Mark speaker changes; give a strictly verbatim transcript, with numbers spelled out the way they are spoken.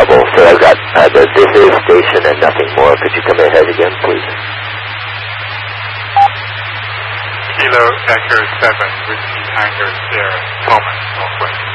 Speaker 1: trouble. So I've got uh, the this is station and nothing more. Could you come ahead again, please?
Speaker 2: Kilo Echo seven, Whiskey Tango Sierra, Thomas, Northwest.